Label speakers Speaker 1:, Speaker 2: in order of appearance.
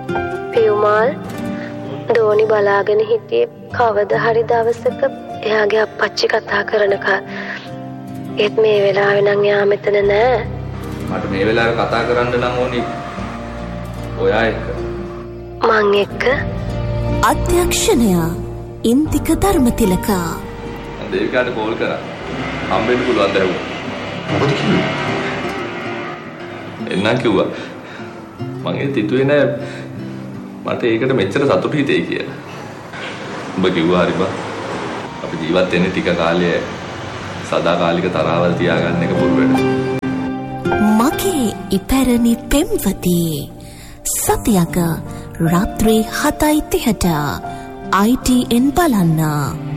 Speaker 1: පියුමල් දෝනි බලාගෙන හිටියේ කවදා හරි දවසක එයාගේ අප්පච්චි කතා කරනකල්. ඒත් මේ වෙලාවේ නම් එයා මෙතන නෑ.
Speaker 2: මට මේ වෙලාවේ කතා කරන්න නම් ඕනි ඔයා එක්ක.
Speaker 1: මං එක්ක?
Speaker 3: අධ්‍යක්ෂණය ඉන්දික ධර්මතිලක.
Speaker 2: දේවිකාට කෝල් කරා. හම්බෙන්න පුළුවන් දැවුවා. මොකද කිව්වේ? එන්නම් කිව්වා. මං ඒ තිතුවේ නෑ මට ඒකට මෙච්චර සතුටු හිතෙයි කියලා. ඔබ කිව්වා හරි බා. අපි ජීවත් වෙන්නේ ටික කාලය සදාකාලික තරහවල් තියාගන්න එක පුරුවෙන්න.
Speaker 3: මගේ ඉපැරණි පෙම්වති සතියක රාත්‍රී 7:30ට ITN බලන්න.